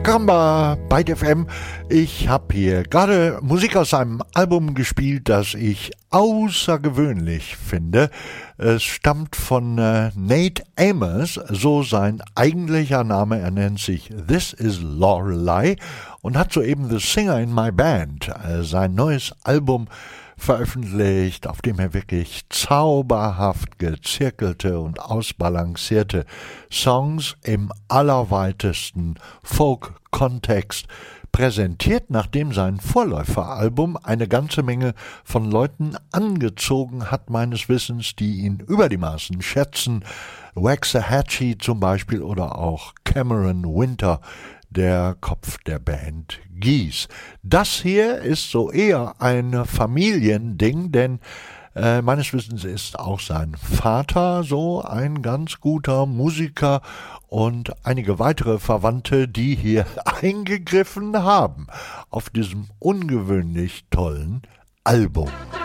Kamba bei FM. Ich habe hier gerade Musik aus einem Album gespielt, das ich außergewöhnlich finde. Es stammt von Nate Amos, so sein eigentlicher Name. Er nennt sich This Is Lorelei und hat soeben The Singer in My Band, sein neues Album veröffentlicht, auf dem er wirklich zauberhaft gezirkelte und ausbalancierte Songs im allerweitesten Folk-Kontext präsentiert, nachdem sein Vorläuferalbum eine ganze Menge von Leuten angezogen hat, meines Wissens, die ihn über die Maßen schätzen. Waxahachie zum Beispiel oder auch Cameron Winter, der Kopf der Band Geese. Das hier ist so eher ein Familiending, denn meines Wissens ist auch sein Vater so ein ganz guter Musiker und einige weitere Verwandte, die hier eingegriffen haben auf diesem ungewöhnlich tollen Album.